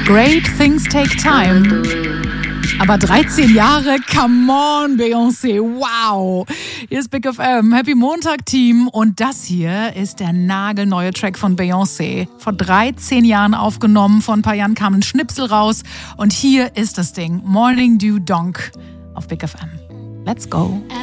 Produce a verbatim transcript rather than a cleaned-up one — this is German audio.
Great things take time. Aber dreizehn Jahre, come on, Beyoncé, wow. Hier ist Big F M, Happy Montag, Team. Und das hier ist der nagelneue Track von Beyoncé. Vor dreizehn Jahren aufgenommen, vor ein paar Jahren kam ein Schnipsel raus. Und hier ist das Ding, Morning Dew Donk auf Big F M. Let's go.